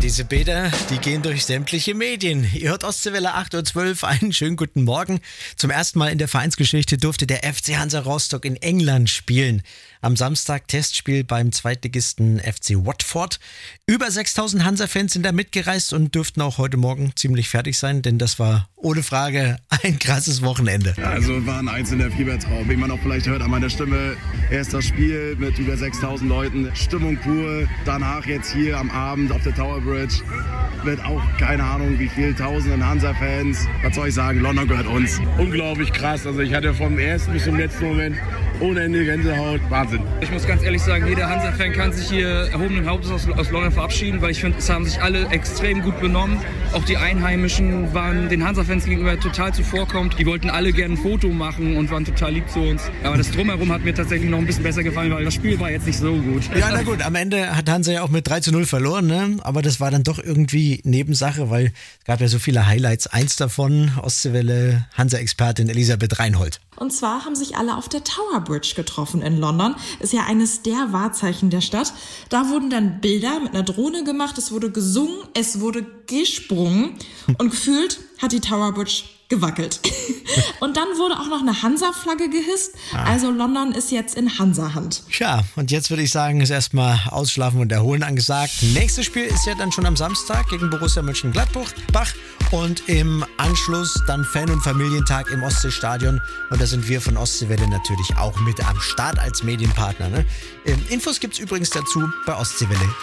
Diese Bilder, die gehen durch sämtliche Medien. Ihr hört Ostseewelle 8.12 Uhr, einen schönen guten Morgen. Zum ersten Mal in der Vereinsgeschichte durfte der FC Hansa Rostock in England spielen. Am Samstag Testspiel beim Zweitligisten FC Watford. Über 6.000 Hansa-Fans sind da mitgereist und dürften auch heute Morgen ziemlich fertig sein, denn das war ohne Frage ein krasses Wochenende. Also war ein einzelner Fiebertraum, wie man auch vielleicht hört an meiner Stimme. Erst das Spiel mit über 6.000 Leuten, Stimmung pur. Danach jetzt hier am Abend auf der Tower Bridge mit auch keine Ahnung wie viel Tausenden Hansa-Fans. Was soll ich sagen, London gehört uns. Unglaublich krass, also ich hatte vom ersten bis zum letzten Moment ohne Ende Gänsehaut. Wahnsinn. Ich muss ganz ehrlich sagen, jeder Hansa-Fan kann sich hier erhobenen Hauptes aus London verabschieden, weil ich finde, es haben sich alle extrem gut benommen. Auch die Einheimischen waren den Hansa-Fans gegenüber total zuvorkommend. Die wollten alle gerne ein Foto machen und waren total lieb zu uns. Aber das Drumherum hat mir tatsächlich noch ein bisschen besser gefallen, weil das Spiel war jetzt nicht so gut. Ja, na gut, am Ende hat Hansa ja auch mit 3:0 verloren, ne? Aber das war dann doch irgendwie Nebensache, weil es gab ja so viele Highlights. Eins davon, Ostseewelle Hansa-Expertin Elisabeth Reinhold. Und zwar haben sich alle auf der Tower Bridge getroffen in London. Ist ja eines der Wahrzeichen der Stadt. Da wurden dann Bilder mit einer Drohne gemacht, es wurde gesungen, es wurde gesprungen und gefühlt hat die Tower Bridge gewackelt. Und dann wurde auch noch eine Hansa-Flagge gehisst. Also London ist jetzt in Hansa-Hand. Tja, und jetzt würde ich sagen, ist erstmal Ausschlafen und Erholen angesagt. Nächstes Spiel ist ja dann schon am Samstag gegen Borussia Mönchengladbach. Und im Anschluss dann Fan- und Familientag im Ostseestadion. Und da sind wir von Ostseewelle natürlich auch mit am Start als Medienpartner. Ne? Infos gibt's übrigens dazu bei ostseewelle.de.